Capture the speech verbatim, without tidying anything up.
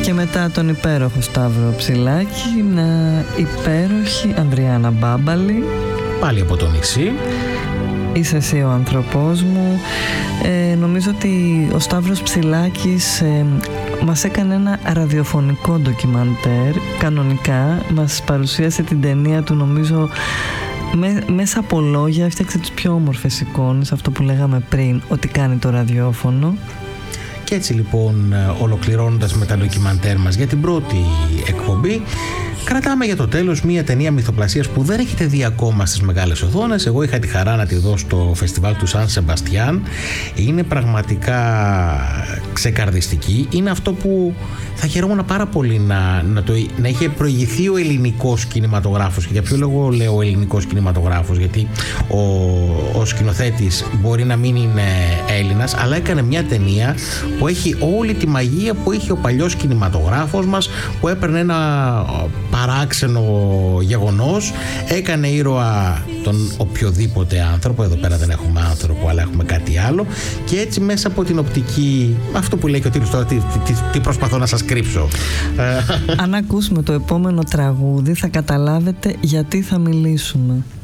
Και μετά τον υπέροχο Σταύρο Ψηλάκη, μια υπέροχη Ανδριάννα Μπάμπαλη. Πάλι από το νησί. Είσαι εσύ ο άνθρωπός μου. ε, Νομίζω ότι ο Σταύρος Ψηλάκης ε, μας έκανε ένα ραδιοφωνικό ντοκιμαντέρ. Κανονικά μας παρουσίασε την ταινία του, νομίζω με, μέσα από λόγια έφτιαξε τις πιο όμορφες εικόνες. Αυτό που λέγαμε πριν, ότι κάνει το ραδιόφωνο. Και έτσι λοιπόν, ολοκληρώνοντας με τα ντοκιμαντέρ μας για την πρώτη εκπομπή, κρατάμε για το τέλος μία ταινία μυθοπλασίας που δεν έχετε δει ακόμα στις μεγάλες οθόνες. Εγώ είχα τη χαρά να τη δω στο φεστιβάλ του Σαν Σεμπαστιάν. Είναι πραγματικά ξεκαρδιστική. Είναι αυτό που θα χαιρόμουν πάρα πολύ να, να, το, να είχε προηγηθεί ο ελληνικός κινηματογράφος. Και για ποιο λόγο λέω ο ελληνικός κινηματογράφος? Γιατί ο, ο σκηνοθέτης μπορεί να μην είναι Έλληνας, αλλά έκανε μια ταινία που έχει όλη τη μαγεία που είχε ο παλιός κινηματογράφος μας, που έπαιρνε ένα παράξενο γεγονός, έκανε ήρωα τον οποιοδήποτε άνθρωπο. Εδώ πέρα δεν έχουμε άνθρωπο, αλλά έχουμε κάτι άλλο, και έτσι μέσα από την οπτική, αυτό που λέει και ο τίτλος τώρα, τι, τι, τι προσπαθώ να σας κρύψω. Αν ακούσουμε το επόμενο τραγούδι θα καταλάβετε γιατί θα μιλήσουμε.